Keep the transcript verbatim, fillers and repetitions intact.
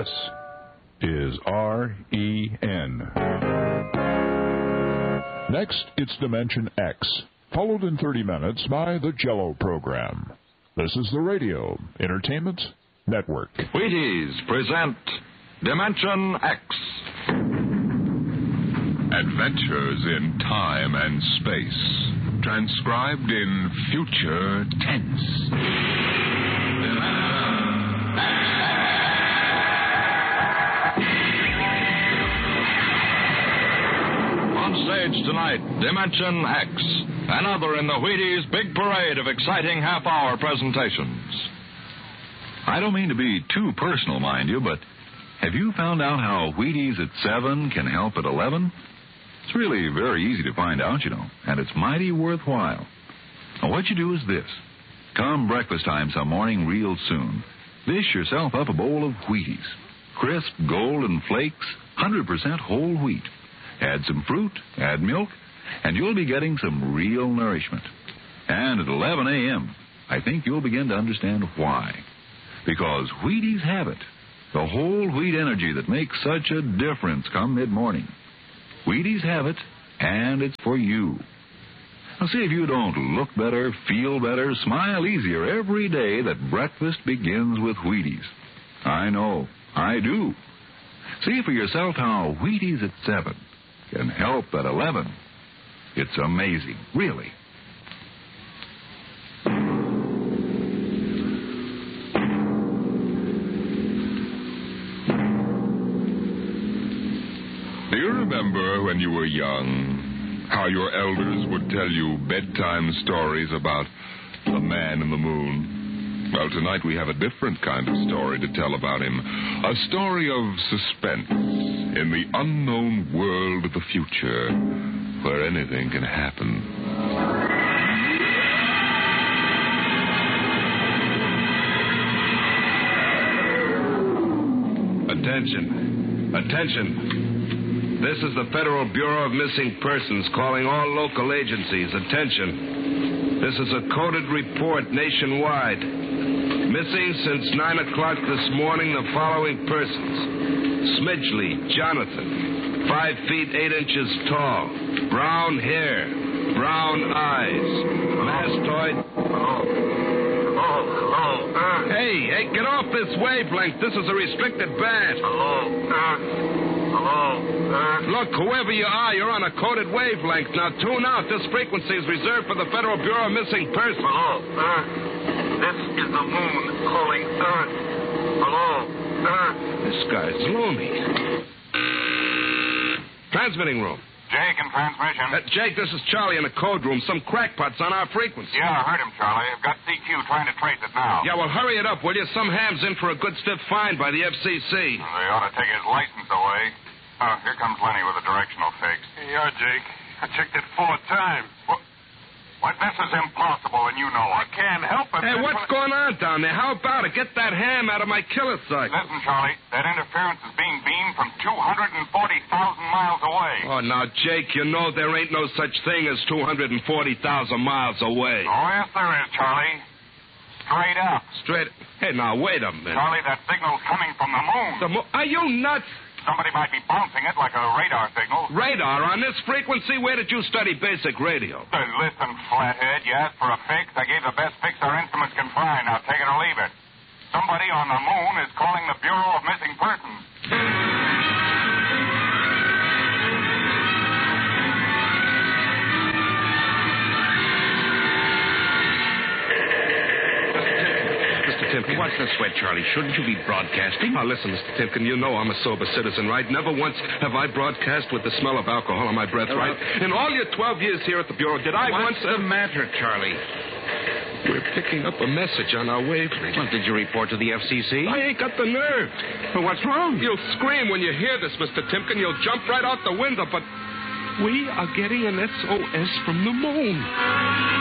This is R E N. Next, it's Dimension X, followed in thirty minutes by the Jello program. This is the Radio Entertainment Network. Wheaties present Dimension X. Adventures in time and space, transcribed in future tense. Dimension X. On stage tonight, Dimension X, another in the Wheaties' big parade of exciting half-hour presentations. I don't mean to be too personal, mind you, but have you found out how Wheaties at seven can help at eleven? It's really very easy to find out, you know, and it's mighty worthwhile. Now, what you do is this. Come breakfast time some morning real soon. Dish yourself up a bowl of Wheaties. Crisp, golden flakes, one hundred percent whole wheat. Add some fruit, add milk, and you'll be getting some real nourishment. And at eleven a.m., I think you'll begin to understand why. Because Wheaties have it. The whole wheat energy that makes such a difference come mid-morning. Wheaties have it, and it's for you. Now, see if you don't look better, feel better, smile easier every day that breakfast begins with Wheaties. I know, I do. See for yourself how Wheaties at seven can help at eleven. It's amazing, really. Do you remember when you were young, how your elders would tell you bedtime stories about the man in the moon? Well, tonight we have a different kind of story to tell about him. A story of suspense in the unknown world of the future, where anything can happen. Attention. Attention. This is the Federal Bureau of Missing Persons calling all local agencies. Attention. This is a coded report nationwide. Missing since nine o'clock this morning the following persons. Smidgley Jonathan, five feet eight inches tall, brown hair, brown eyes, mastoid. Hello, hello, uh. Hey, hey, get off this wavelength. This is a restricted band. Hello, uh. Hello, uh. Look, whoever you are, you're on a coded wavelength. Now tune out. This frequency is reserved for the Federal Bureau of Missing Persons. Hello, uh. This is the moon calling Earth. Hello, Earth. This guy's loony. Transmitting room. Jake in transmission. Uh, Jake, this is Charlie in the code room. Some crackpot's on our frequency. Yeah, I heard him, Charlie. I've got C Q trying to trace it now. Yeah, well, hurry it up, will you? Some ham's in for a good stiff fine by the F C C. Well, they ought to take his license away. Oh, here comes Lenny with a directional fix. Yeah, Jake. I checked it four times. What? What? This is impossible, and you know I it. can't help it. Hey, what's going on down there? How about it? Get that ham out of my killer sight. Listen, Charlie, that interference is being beamed from two hundred forty thousand miles away. Oh, now, Jake, you know there ain't no such thing as two hundred forty thousand miles away. Oh, yes, there is, Charlie. Straight up. Straight... Hey, now, wait a minute. Charlie, that signal's coming from the moon. The mo- Are you nuts? Somebody might be bouncing it like a radar signal. Radar on this frequency? Where did you study basic radio? Uh, listen, flathead, you asked for a fix. I gave the best fix our instruments can find. Now take it or leave it. Somebody on the moon is calling the Bureau of Missing Persons. Timpkin. What's the sweat, Charlie? Shouldn't you be broadcasting? Now, listen, Mister Timpkin, you know I'm a sober citizen, right? Never once have I broadcast with the smell of alcohol on my breath, Uh, right? In all your twelve years here at the Bureau, did I What's once... the matter, Charlie? We're picking up a message on our wavelength. Well, did you report to the F C C? I ain't got the nerve. Well, what's wrong? You'll scream when you hear this, Mister Timpkin. You'll jump right out the window, but we are getting an S O S from the moon.